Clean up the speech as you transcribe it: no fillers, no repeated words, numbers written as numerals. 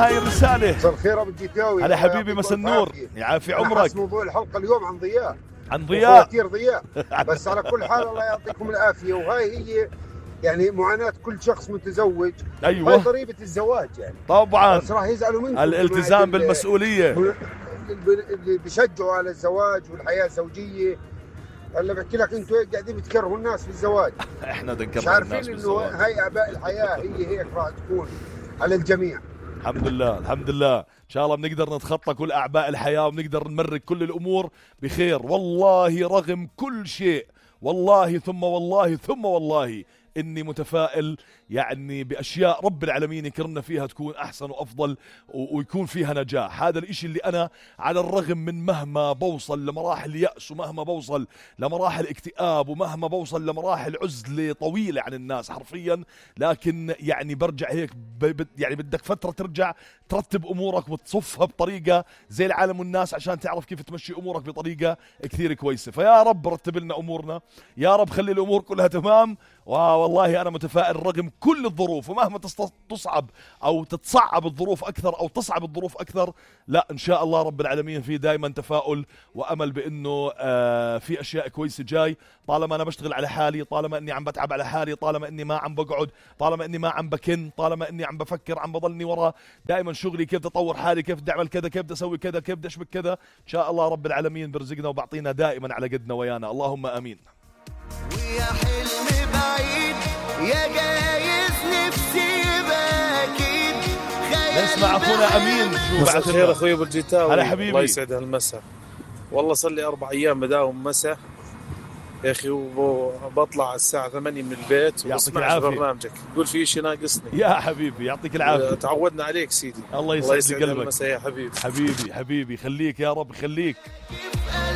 هاي الرسالة. مساء الخير ابو الجيتاوي. هلا حبيبي، مساء النور، يعافي عمرك. موضوع الحلقة اليوم عن ضياء. عن ضياء كثير ضياء. بس على كل حال الله يعطيكم العافية. وهاي هي يعني معاناة كل شخص متزوج. أيوة. هاي ضريبة الزواج يعني. طبعا. بس راح يزعلوا منكم. الالتزام بالمسؤولية. اللي بيشجعوا على الزواج والحياة الزوجية. هلا بحكي لك انتوا قاعدين بتكرهوا الناس في الزواج. احنا بنكره مش الناس عارفين بالزواج. انه هاي اعباء الحياة هي هيك راح تكون على الجميع. الحمد لله الحمد لله، ان شاء الله بنقدر نتخطى كل اعباء الحياة وبنقدر نمرق كل الامور بخير. والله رغم كل شيء، والله ثم والله ثم والله إني متفائل يعني بأشياء رب العالمين يكرمنا فيها تكون أحسن وأفضل ويكون فيها نجاح. هذا الإشي اللي أنا على الرغم من مهما بوصل لمراحل يأس ومهما بوصل لمراحل اكتئاب ومهما بوصل لمراحل عزلة طويلة عن الناس حرفيا، لكن يعني برجع هيك يعني بدك فترة ترجع ترتب أمورك وتصفها بطريقة زي العالم والناس عشان تعرف كيف تمشي أمورك بطريقة كثير كويسة. فيا رب رتب لنا أمورنا، يا رب خلي الأمور كلها تمام. والله أنا متفائل رغم كل الظروف، ومهما تصعب أو تتصعب الظروف أكثر أو تصعب الظروف أكثر، لا إن شاء الله رب العالمين في دائما تفاؤل وأمل بأنه في أشياء كويسة جاي. طالما أنا بشتغل على حالي، طالما أني عم بتعب على حالي، طالما أني ما عم بقعد، طالما أني ما عم بكن، طالما أني عم بفكر، عم بضلني ورا دائما شغلي كيف أطور حالي، كيف بدي أعمل كذا، كيف بدي أسوي كذا، كيف بدي أشبك كذا، إن شاء الله رب العالمين برزقنا وبعطينا دائما على قدنا ويانا، اللهم آمين. ويا حلم بعيد يا جايز نفسي باكيد. نسمع اخونا امين. شو بعد خير اخوي ابو الجيتاوي. هلا حبيبي، الله يسعد هالمساء. والله صار لي 4 أيام بداوم مساء يا اخي، وبطلع الساعه 8 من البيت وبسمع برنامجك. قول في شيء ناقصني يا حبيبي، يعطيك العافيه. تعودنا عليك سيدي. الله يسعد قلبك المساء يا حبيبي. حبيبي خليك يا رب خليك.